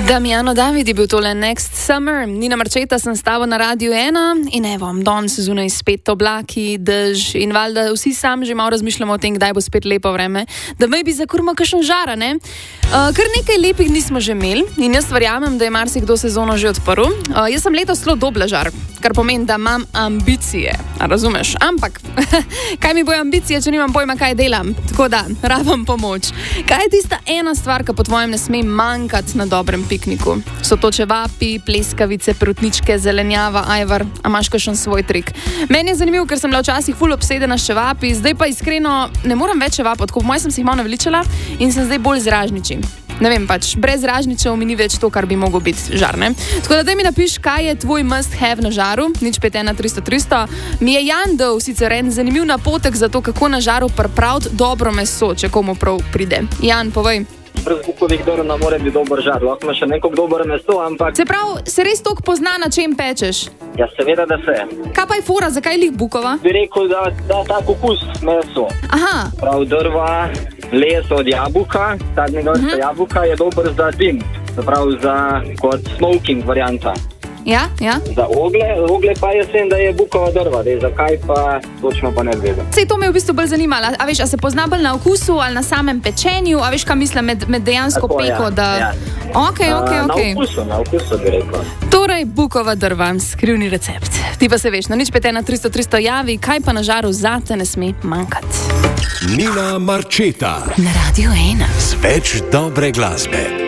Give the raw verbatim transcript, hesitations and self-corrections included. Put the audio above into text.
Damjano David je bil tole Next Summer, Nina Marčeta sem stava na Radiu ena in evo, danes se zunaj spet oblaki, dež in valjda vsi sami že malo razmišljamo o tem, kdaj bo spet lepo vreme, da me bi zakurma kakšen žara, ne? Uh, kar nekaj lepih dni smo že imeli in jaz verjamem, da je marsikdo sezono že odprl. Uh, jaz sem letos zelo dobla žar, kar pomeni, da imam ambicije, a razumeš? Ampak, kaj mi bojo ambicije, če nimam pojma, kaj delam? Tako da, rabam pomoč. Kaj je tista ena stvar, ki po tvojem ne sme manjkati na dobrem pikniku? So to čevapi, pleskavice, prutničke, zelenjava, ajvar, a imaš kakšen svoj trik? Meni je zanimivo, ker sem bila včasih ful obsedena s čevapi, zdaj pa iskreno ne moram več čevapov, tako po mojem sem si jih malo naveličala in sem zdaj bolj z ražniči. Ne vem pač, brez ražničev mi ni več to, kar bi moglo biti žar, ne? Tako da daj mi napiš, kaj je tvoj must have na žaru, nič pet ena tristo tristo. Mi je Jan dal sicer en zanimiv napotek za to, kako na žaru pripraviti dobro meso, če komu prav pride. Jan, povej. Brez bukovih drv ne more biti dober žar, lahko ima še nekog dober meso, ampak... Se pravi, se res toliko pozna, na čem pečeš? Ja, seveda, da se. Kaj pa je fora, zakaj lih bukova? Bi rekel, da da tak okus meso. Aha. Prav drva, les od jabuka, sadnega vrsta uh-huh. jabuka je dober za dim, prav za kot smoking varianta. Ja, ja. Za ogle, ogle pa je sem, da je bukova drva, dej, zakaj pa točno pa ne vedem. Sej to me je v bistvu bolj zanimalo, a veš, a se pozna bolj na okusu ali na samem pečenju, a veš, kaj mislim med, med dejansko tako, peko, ja, da... Ja. Ok, ok, ok. Na okusu, na okusu bi rekel. Torej, bukova drva, skrivni recept. Ti pa se veš, na nič pet ena tristo tristo javi, kaj pa na žaru zate ne sme manjkati. Nina Marčeta na Radiu ena. Z več dobre glasbe.